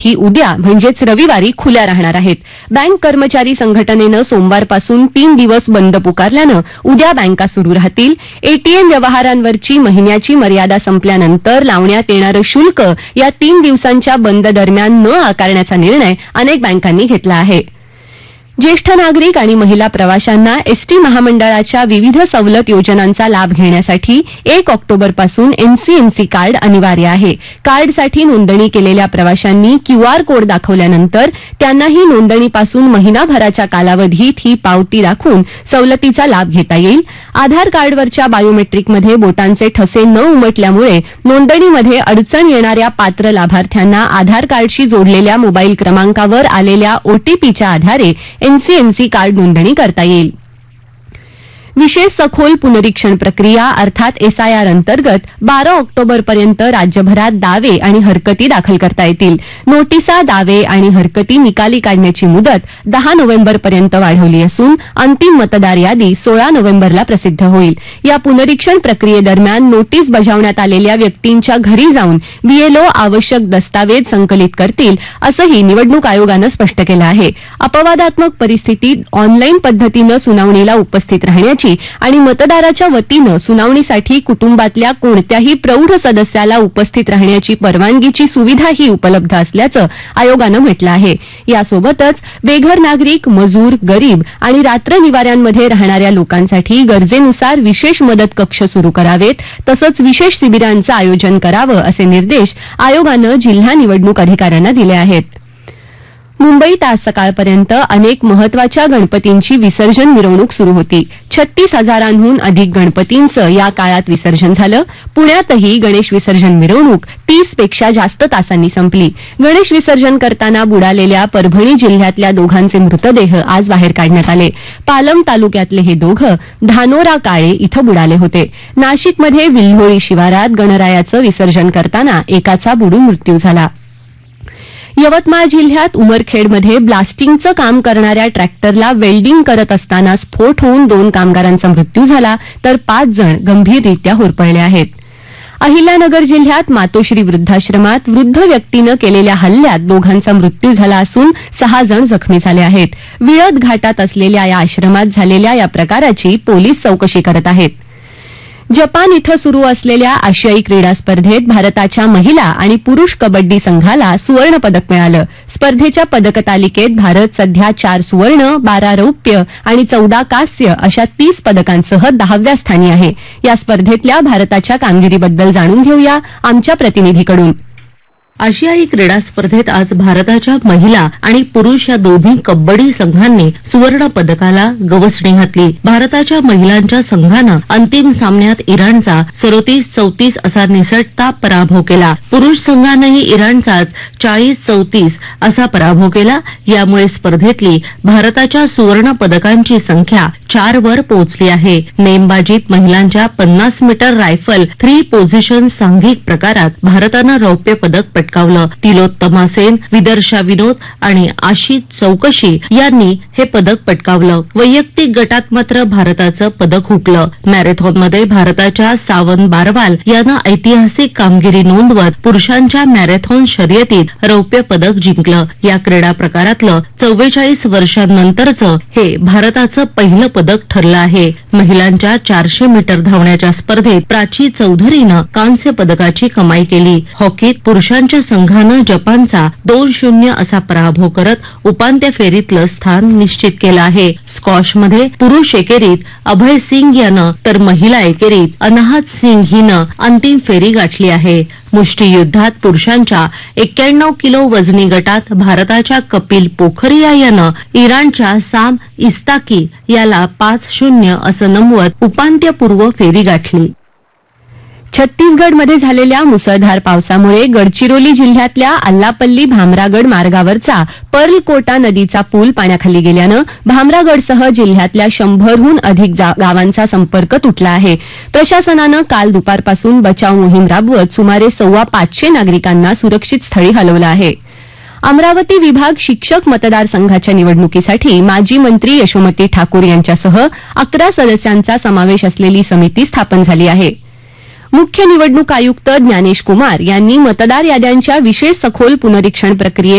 ही उद्या म्हणजेच रविवारी खुल्या राहणार आहेत. बँक कर्मचारी संघटनेनं सोमवारपासून 3 दिवस बंद पुकारल्यानं उद्या बँका सुरू राहतील. एटीएम व्यवहारांवरची महिन्याची मर्यादा संपल्यानंतर लावण्यात येणारं शुल्क या 3 दिवसांच्या बंद दरम्यान न आकारण्याचा निर्णय अनेक बँकांनी घेतला आहे. ज्येष्ठ नागरिक आणि महिला प्रवाशांना एसटी महामंडळाच्या विविध सवलत योजनांचा लाभ घेण्यासाठी 1 ऑक्टोबरपासून एनसीएमसी कार्ड अनिवार्य आहे. कार्डसाठी नोंदणी केलेल्या प्रवाशांनी क्यूआर कोड दाखवल्यानंतर त्यांनाही नोंदणीपासून महिनाभराच्या कालावधीत ही पावती दाखवून सवलतीचा लाभ घेता येईल. आधार कार्डवरच्या बायोमेट्रिकमध्ये बोटांचे ठसे न उमटल्यामुळे नोंदणीमध्ये अडचण येणाऱ्या पात्र लाभार्थ्यांना आधार कार्डशी जोडलेल्या मोबाईल क्रमांकावर आलेल्या ओटीपीच्या आधारे एनसीएमसी कार्ड नोंदणी करता येईल. विशेष सखोल पुनरीक्षण प्रक्रिया अर्थात एसआयआर अंतर्गत 12 ऑक्टोबरपर्यंत राज्यभरात दावे आणि हरकती दाखल करता येतील. नोटिसा, दावे आणि हरकती निकाली काढण्याची मुदत 10 नोव्हेंबरपर्यंत वाढवली असून अंतिम मतदार यादी 16 नोव्हेंबरला प्रसिद्ध होईल. या पुनरीक्षण प्रक्रियेदरम्यान नोटीस बजावण्यात आलेल्या व्यक्तींच्या घरी जाऊन बीएलओ आवश्यक दस्तावेज संकलित करतील असंही निवडणूक आयोगानं स्पष्ट केलं आहे. अपवादात्मक परिस्थितीत ऑनलाईन पद्धतीनं सुनावणीला उपस्थित राहण्याची आणि मतदाराच्या वतीनं सुनावणीसाठी कुटुंबातल्या कोणत्याही प्रौढ सदस्याला उपस्थित राहण्याची परवानगीची सुविधाही उपलब्ध असल्याचं आयोगानं म्हटलं आहे. यासोबतच बेघर नागरिक, मजूर, गरीब आणि रात्र निवाऱ्यांमध्ये राहणाऱ्या लोकांसाठी गरजेनुसार विशेष मदत कक्ष सुरू करावेत तसंच विशेष शिबिरांचं आयोजन करावं असे निर्देश आयोगानं जिल्हा निवडणूक अधिकाऱ्यांना दिले आहेत. मुंबईत आज सकाळपर्यंत अनेक महत्वाच्या गणपतींची विसर्जन मिरवणूक सुरू होती. 36,000हून अधिक गणपतींचं या काळात विसर्जन झालं. पुण्यातही गणेश विसर्जन मिरवणूक 30 पेक्षा जास्त तासांनी संपली. गणेश विसर्जन करताना बुडालेल्या परभणी जिल्ह्यातल्या दोघांचे मृतदेह आज बाहेर काढण्यात आले. पालम तालुक्यातले हे दोघं धानोरा काळे इथं बुडाले होते. नाशिकमध्ये विल्होळी शिवारात गणरायाचं विसर्जन करताना एकाचा बुडून मृत्यू झाला. यवतमाळ जिल्ह्यात उमरखेडमध्ये ब्लास्टिंगचं काम करणाऱ्या ट्रॅक्टरला वेल्डिंग करत असताना स्फोट होऊन 2 कामगारांचा मृत्यू झाला तर 5 जण गंभीररित्या होरपळले आहेत. अहिल्यानगर जिल्ह्यात मातोश्री वृद्धाश्रमात वृद्ध व्यक्तीनं केलेल्या हल्ल्यात 2घांचा मृत्यू झाला असून 6 जण जखमी झाले आहेत. विळद घाटात असलेल्या या आश्रमात झालेल्या या प्रकाराची पोलीस चौकशी करत आहेत. जपान इथं सुरू असलेल्या आशियाई क्रीडा स्पर्धेत भारताच्या महिला आणि पुरुष कबड्डी संघाला सुवर्ण पदक मिळालं. स्पर्धेच्या पदक तालिकेत भारत सध्या 4 सुवर्ण, 12 रौप्य आणि 14 कांस्य अशा 30 पदकांसह 10व्या स्थानी आहे. या स्पर्धेतल्या भारताच्या कामगिरीबद्दल जाणून घेऊया आमच्या प्रतिनिधीकडून. आशियाई क्रीडा स्पर्धेत आज भारताच्या महिला आणि पुरुष या दोन्ही कबड्डी संघांनी सुवर्ण पदकाला गवसणी घातली. भारताच्या महिलांच्या संघानं अंतिम सामन्यात इराणचा 37-34 असा निसटता पराभव केला. पुरुष संघानंही इराणचाच 40-34 असा पराभव केला. यामुळे स्पर्धेतली भारताच्या सुवर्ण पदकांची संख्या 4 वर पोहोचली आहे. नेमबाजीत महिलांच्या 50 मीटर रायफल 3 पोझिशन सांघिक प्रकारात भारतानं रौप्य पदक पटकावलं. तिलोत्तमा सेन, विदर्शा विनोद आणि आशित चौकशी यांनी हे पदक पटकावलं. वैयक्तिक गटात मात्र भारताचं पदक हुकलं. मॅरेथॉनमध्ये भारताच्या सावन बारवाल यानं ऐतिहासिक कामगिरी नोंदवत पुरुषांच्या मॅरेथॉन शर्यतीत रौप्य पदक जिंकलं. या क्रीडा प्रकारातलं 44 वर्षांनंतरचं हे भारताचं पहिलं पदक ठरलं आहे. महिलांच्या 400 मीटर धावण्याच्या स्पर्धेत प्राची चौधरीनं कांस्य पदकाची कमाई केली. हॉकीत पुरुषांच्या संघानं जपानचा 2-0 असा पराभव करत उपांत्य फेरीतलं स्थान निश्चित केलं आहे. स्क्वॉशमध्ये पुरुष एकेरीत अभय सिंग यानं तर महिला एकेरीत अनाहत सिंग हिनं अंतिम फेरी गाठली आहे. मुष्टियुद्धात पुरुषांच्या 91 किलो वजनी गटात भारताच्या कपिल पोखरिया यानं इराणच्या साम इस्ताकी याला 5-0 असं नमवत उपांत्यपूर्व फेरी गाठली. छत्तीसगडमध्ये झालेल्या मुसळधार पावसामुळे गडचिरोली जिल्ह्यातल्या आल्लापल्ली भामरागड मार्गावरचा पर्लकोटा नदीचा पूल पाण्याखाली गेल्यानं भामरागडसह जिल्ह्यातल्या 100हून अधिक गावांचा संपर्क तुटला आहे. प्रशासनानं काल दुपारपासून बचाव मोहीम राबवत सुमारे 550 नागरिकांना सुरक्षित स्थळी हलवलं आहे. अमरावती विभाग शिक्षक मतदारसंघाच्या निवडणुकीसाठी माजी मंत्री यशोमती ठाकूर यांच्यासह 11 सदस्यांचा समावेश असलेली समिती स्थापन झाली आहे. मुख्य निवडणूक आयुक्त ज्ञानेश कुमार यांनी मतदार याद्यांच्या विशेष सखोल पुनरीक्षण प्रक्रियेत